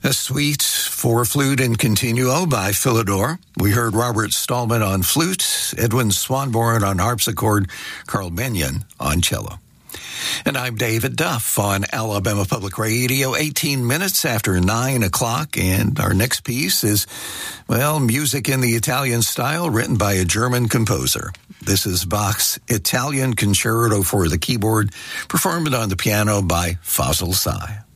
A suite for flute and continuo by Philidor. We heard Robert Stallman on flute, Edwin Swanborn on harpsichord, Carl Benyon on cello. And I'm David Duff on Alabama Public Radio, 18 minutes after 9 o'clock. And our next piece is, well, music in the Italian style written by a German composer. This is Bach's Italian Concerto for the keyboard, performed on the piano by Fazil Say.